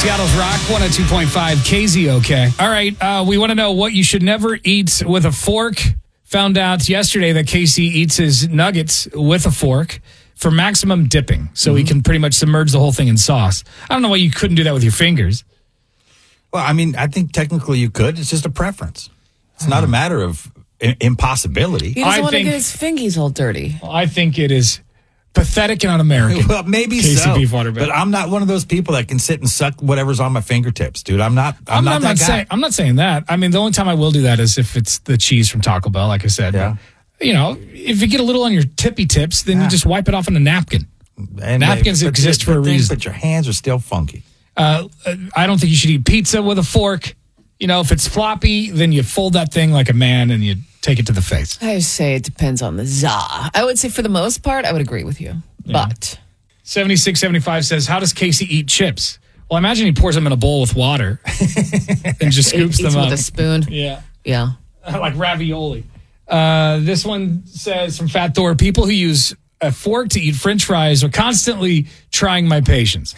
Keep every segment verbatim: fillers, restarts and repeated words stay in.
Seattle's Rock, one oh two point five K Z O K. All right, uh, we want to know what you should never eat with a fork. Found out yesterday that Casey eats his nuggets with a fork for maximum dipping, so mm-hmm. he can pretty much submerge the whole thing in sauce. I don't know why you couldn't do that with your fingers. Well, I mean, I think technically you could. It's just a preference. It's not a matter of I- impossibility. He doesn't I want think, to get his fingies all dirty. I think it is pathetic and un-American. Well, maybe Casey so, beef water bed. but I'm not one of those people that can sit and suck whatever's on my fingertips, dude. I'm not. I'm, I'm not, not, that not guy. saying. I'm not saying that. I mean, the only time I will do that is if it's the cheese from Taco Bell, like I said. Yeah. But, you know, if you get a little on your tippy tips, then Yeah. you just wipe it off on a napkin. And Napkins they, exist but, for a but then- reason. But your hands are still funky. Uh, I don't think you should eat pizza with a fork. You know, if it's floppy, then you fold that thing like a man and you take it to the face. I say it depends on the za. I would say for the most part, I would agree with you. Yeah. But seventy-six seventy-five says, how does Casey eat chips? Well, I imagine he pours them in a bowl with water and just scoops eats them up. with a spoon. Yeah. Yeah. Like ravioli. Uh, this one says from Fat Thor, people who use a fork to eat French fries are constantly trying my patience.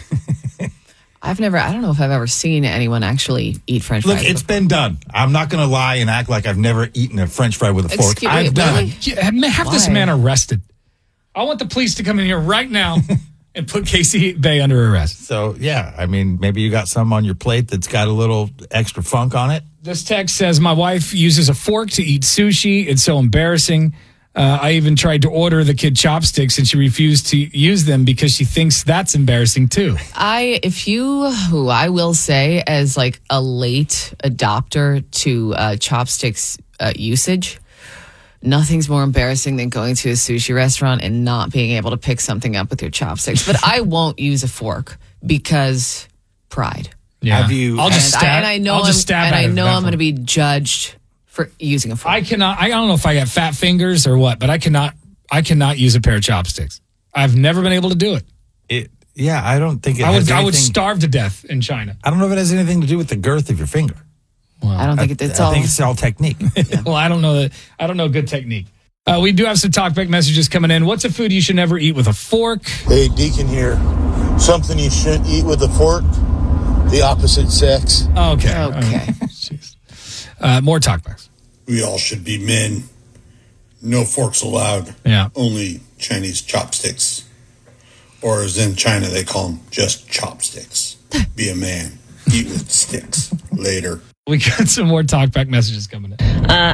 I've never, I don't know if I've ever seen anyone actually eat French Look, fries. it's been done. I'm not going to lie and act like I've never eaten a French fry with a fork. Excuse- I've wait, done really? it. Yeah, have this Why? man arrested. I want the police to come in here right now and put Casey Bay under arrest. So, yeah, I mean, maybe you got some on your plate that's got a little extra funk on it. This text says, my wife uses a fork to eat sushi. It's so embarrassing. Uh, I even tried to order the kid chopsticks and she refused to use them because she thinks that's embarrassing too. I, if you, who I will say as like a late adopter to uh, chopsticks uh, usage, nothing's more embarrassing than going to a sushi restaurant and not being able to pick something up with your chopsticks. But I won't use a fork because pride. Yeah. Have you- I'll just and, stab, I, and I know I'll just I'm, stab and at I it know at that I'm going to point. be judged for using a fork. I cannot, I don't know if I got fat fingers or what, but I cannot, I cannot use a pair of chopsticks. I've never been able to do it. It, yeah, I don't think it I has would, I would anything- starve to death in China. I don't know if it has anything to do with the girth of your finger. I don't think it, it's I all. think it's all technique. Well, I don't know that. I don't know good technique. Uh, we do have some talkback messages coming in. What's a food you should never eat with a fork? Hey, Deacon here. Something you shouldn't eat with a fork, the opposite sex. Okay. Okay. Jeez. Uh, more talkbacks. We all should be men. No forks allowed. Yeah. Only Chinese chopsticks. Or as in China, they call them just chopsticks. Be a man. Eat with sticks. Later. We got some more talkback messages coming in. Uh,